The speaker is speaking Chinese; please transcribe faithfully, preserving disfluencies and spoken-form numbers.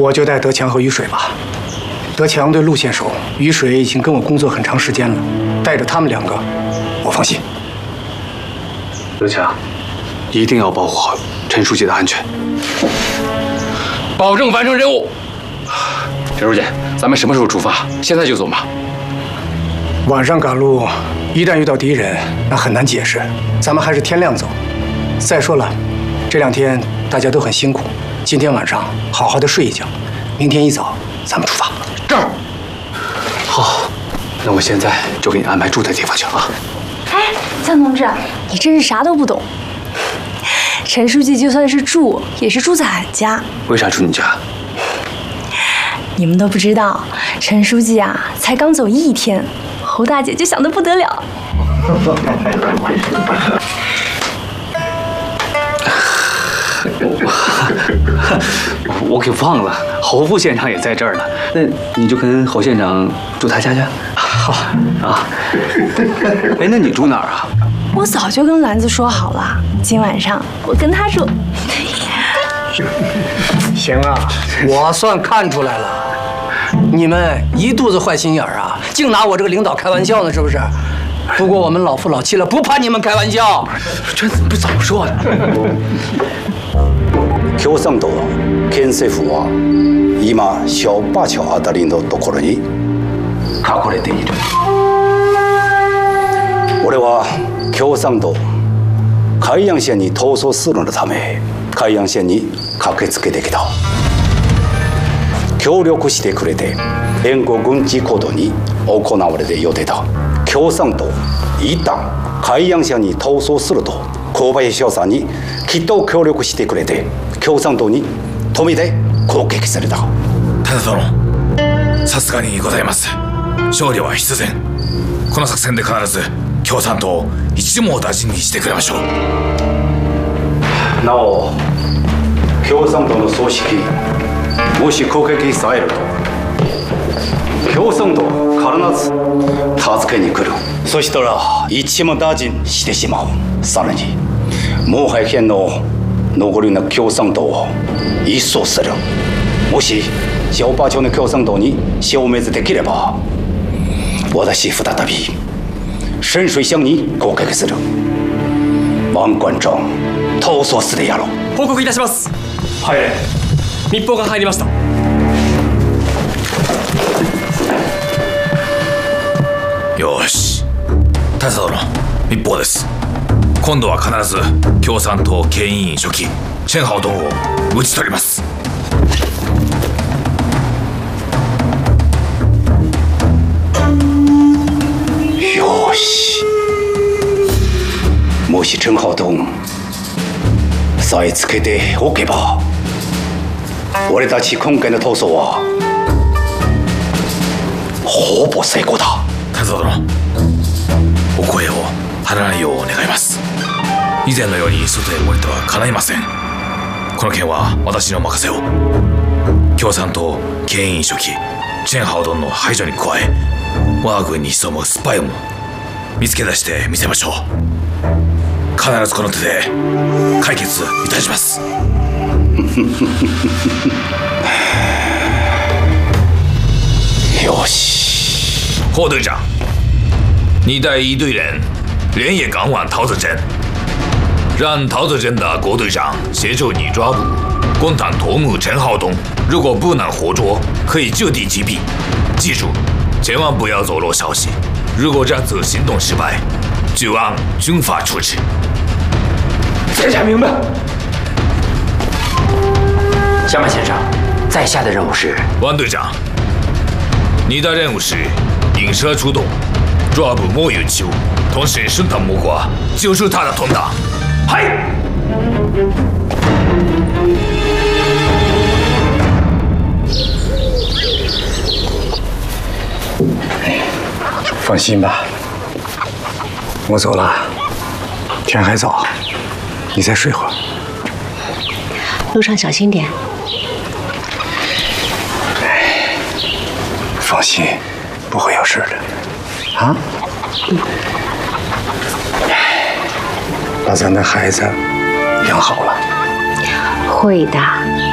我就带德强和雨水吧。德强对陆县熟，雨水已经跟我工作很长时间了，带着他们两个，我放心。 德强，一定要保护好陈书记的安全， 保证完成任务。陈书记，咱们什么时候出发？现在就走吗？ 晚上赶路，一旦遇到敌人，那很难解释。咱们还是天亮走。再说了，这两天大家都很辛苦，今天晚上好好的睡一觉，明天一早咱们出发。 这儿。 好，那我现在就给你安排住的地方去啊。 哎，江同志，你真是啥都不懂。陈书记就算是住，也是住在俺家。 为啥住你家？ 你们都不知道，陈书记啊，才刚走一天，侯大姐就想得不得了。 我给忘了，侯副县长也在这儿呢。那你就跟侯县长住他家去。好啊。哎，那你住哪儿啊？ 我早就跟兰子说好了，今晚上我跟他住。 行啊，我算看出来了，你们一肚子坏心眼儿啊，净拿我这个领导开玩笑呢，是不是？不过我们老夫老妻了，不怕你们开玩笑。 这怎么不早说呢？ 共産党、県政府は今小馬町あたりのところに隠れている。俺は共産党海洋線に逃走するのため海洋線に駆けつけてきた。協力してくれて援護軍事行動に行われる予定だ。共産党一旦海洋線に逃走すると小林翔さんにきっと協力してくれて共産党に止めて攻撃された。 ただ殿、さすがにございます。勝利は必然。この作戦で必ず共産党を一網打尽にしてくれましょう。 なお共産党の組織もし攻撃されると共産党必ず助けに来る。そしたら一網打尽してしまう。さらに毛海県の残りの共産党を一掃する。もし小馬町の共産党に消滅できれば私再び深水乡に攻撃する。万贯町逃走するやろ。 報告いたします。 入れ。 密報が入りました。 よし、大佐殿、密報です。今度は必ず共産党牽引員書記チェンハオドンを討ち取ります。 よし、もしチェンハオドンさえつけておけば俺たち今回の逃走はほぼ成功だ。 大佐殿、お声を張らないよう願います。以前のように外へ漏れては叶いません。この件は私の任せを。共産党牽引書記チェンハオドンの排除に加え我が軍に潜むスパイも見つけ出してみせましょう。必ずこの手で解決いたします。 よし。 霍队长，你带一队人连夜赶往桃子镇，让桃子镇的郭队长协助你抓捕共产头目陈浩东。如果不能活捉，可以就地击毙。记住，千万不要走漏消息。如果这次行动失败，就按军法处置。 在下明白。 江马先生，在下的任务是。 王队长，你的任务是引蛇出洞，抓捕莫有秋，同时顺藤摸瓜，揪出他的同党。嗨！ 放心吧，我走了，天还早，你再睡会儿。 路上小心点。 哎，放心，不会有事的，啊？嗯。把咱的孩子养好了。 会的。